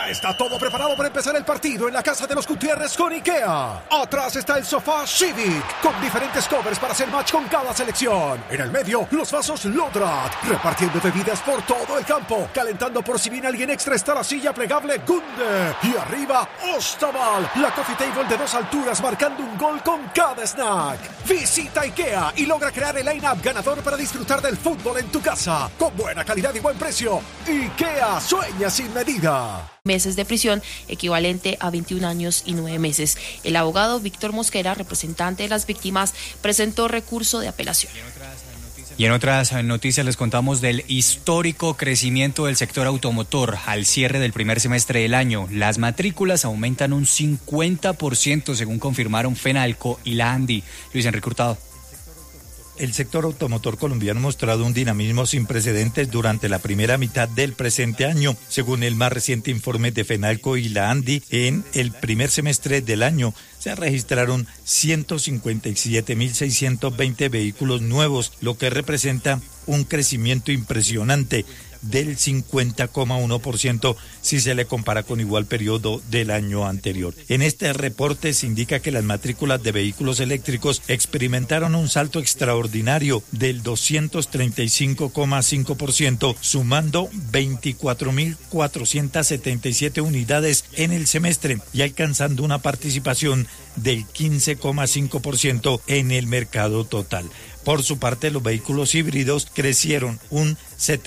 Ya está todo preparado para empezar el partido en la casa de los Gutiérrez con IKEA. Atrás está el sofá Civic, con diferentes covers para hacer match con cada selección. En el medio, los vasos Lodrat, repartiendo bebidas por todo el campo. Calentando por si viene alguien extra está la silla plegable Gunde. Y arriba, Ostaval, la coffee table de 2 alturas marcando un gol con cada snack. Visita IKEA y logra crear el line-up ganador para disfrutar del fútbol en tu casa. Con buena calidad y buen precio. IKEA, sueña sin medida. Meses de prisión, equivalente a 21 años y 9 meses. El abogado Víctor Mosquera, representante de las víctimas, presentó recurso de apelación. Y en otras noticias les contamos del histórico crecimiento del sector automotor al cierre del primer semestre del año. Las matrículas aumentan un 50% según confirmaron Fenalco y la ANDI. Luis Enrique Hurtado. El sector automotor colombiano ha mostrado un dinamismo sin precedentes durante la primera mitad del presente año. Según el más reciente informe de Fenalco y la ANDI, en el primer semestre del año se registraron 157.620 vehículos nuevos, lo que representa un crecimiento impresionante del 50,1% si se le compara con igual periodo del año anterior. En este reporte se indica que las matrículas de vehículos eléctricos experimentaron un salto extraordinario del 235,5%, sumando 24.477 unidades en el semestre y alcanzando una participación del 15,5% en el mercado total. Por su parte, los vehículos híbridos crecieron un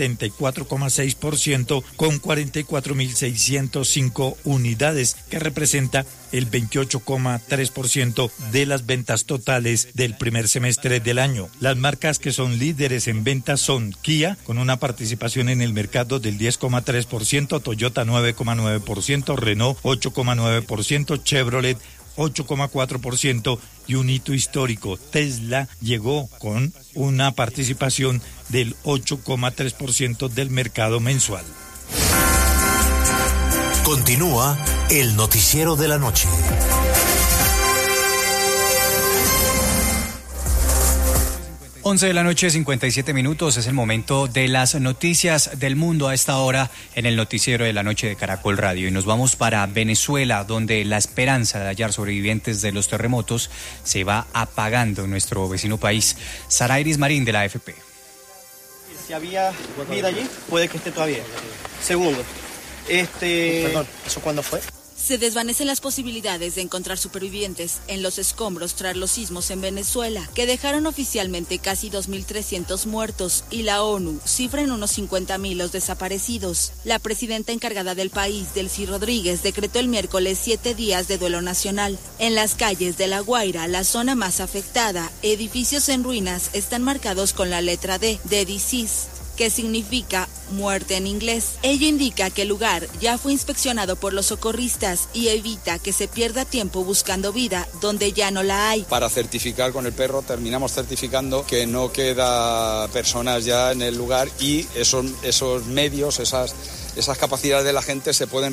74,6% con 44.605 unidades, que representa el 28,3% de las ventas totales del primer semestre del año. Las marcas que son líderes en ventas son Kia, con una participación en el mercado del 10,3%, Toyota 9,9%, Renault 8,9%, Chevrolet 8,4% y un hito histórico. Tesla llegó con una participación del 8,3% del mercado mensual. Continúa el noticiero de la noche. 11 de la noche, 57 minutos, es el momento de las noticias del mundo a esta hora en el noticiero de la noche de Caracol Radio. Y nos vamos para Venezuela, donde la esperanza de hallar sobrevivientes de los terremotos se va apagando en nuestro vecino país. Sara Iris Marín, de la AFP. Si había vida allí, puede que esté todavía. Segundo, Perdón, ¿eso cuándo fue? Se desvanecen las posibilidades de encontrar supervivientes en los escombros tras los sismos en Venezuela, que dejaron oficialmente casi 2.300 muertos y la ONU cifra en unos 50.000 los desaparecidos. La presidenta encargada del país, Delcy Rodríguez, decretó el miércoles 7 días de duelo nacional. En las calles de La Guaira, la zona más afectada, edificios en ruinas están marcados con la letra D de Deceased, que significa muerte en inglés. Ello indica que el lugar ya fue inspeccionado por los socorristas y evita que se pierda tiempo buscando vida donde ya no la hay. Para certificar con el perro, terminamos certificando que no queda personas ya en el lugar y esos medios, esas capacidades de la gente se pueden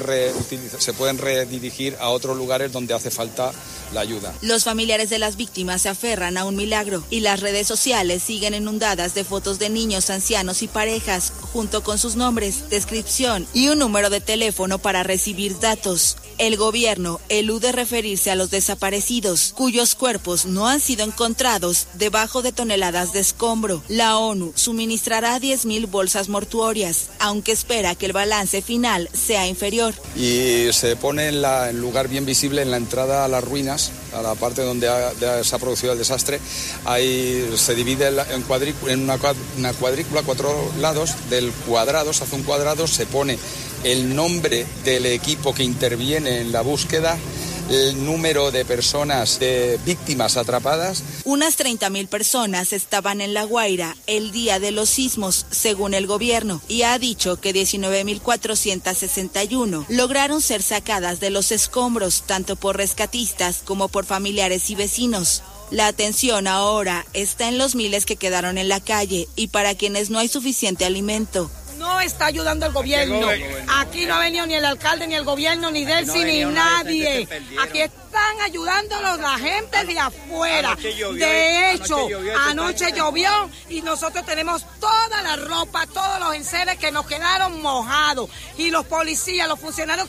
redirigir a otros lugares donde hace falta la ayuda. Los familiares de las víctimas se aferran a un milagro y las redes sociales siguen inundadas de fotos de niños, ancianos y parejas, junto con sus nombres, descripción y un número de teléfono para recibir datos. El gobierno elude referirse a los desaparecidos, cuyos cuerpos no han sido encontrados debajo de toneladas de escombro. La ONU suministrará 10.000 bolsas mortuorias, aunque espera que el balance final sea inferior. Y se pone en lugar bien visible en la entrada a las ruinas, a la parte donde se ha producido el desastre. Ahí se divide en una cuadrícula, 4 lados del cuadrado, se hace un cuadrado, se pone el nombre del equipo que interviene en la búsqueda, el número de personas, de víctimas atrapadas. Unas 30.000 personas estaban en La Guaira el día de los sismos, según el gobierno, y ha dicho que 19.461 lograron ser sacadas de los escombros, tanto por rescatistas como por familiares y vecinos. La atención ahora está en los miles que quedaron en la calle y para quienes no hay suficiente alimento. No está ayudando el gobierno. Aquí no ha venido ni el alcalde, ni el gobierno, ni Delcy, ni nadie. Aquí están ayudándonos la gente de afuera. De hecho, anoche llovió y nosotros tenemos toda la ropa, todos los enseres que nos quedaron mojados. Y los policías, los funcionarios